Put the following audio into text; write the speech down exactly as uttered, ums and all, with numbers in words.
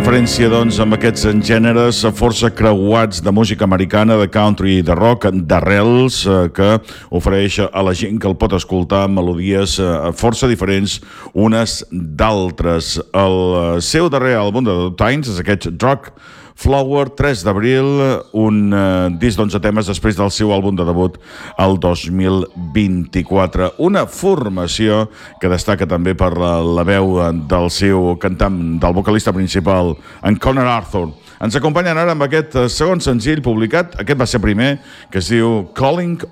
referència, doncs, amb aquests gèneres força creuats de música americana, de country i de rock, d'arrels, que ofereix a la gent que el pot escoltar melodies força diferents unes d'altres. El seu darrer àlbum de The Times és aquest Drug Flower, tres d'abril, un uh, disc d'onze temes després del seu àlbum de debut el dos mil vint-i-quatre. Una formació que destaca també per la, la veu del seu cantant, del vocalista principal, en Conor Arthur. Ens acompanyen ara amb aquest segon senzill publicat, aquest va ser primer, que es diu Calling